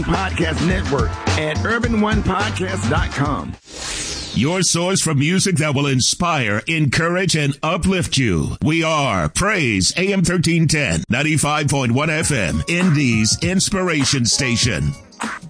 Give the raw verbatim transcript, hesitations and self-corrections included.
Podcast Network at urban one podcast dot com. Your source for music that will inspire, encourage, and uplift you. We are Praise A M thirteen ten, ninety-five point one F M, Indy's Inspiration Station.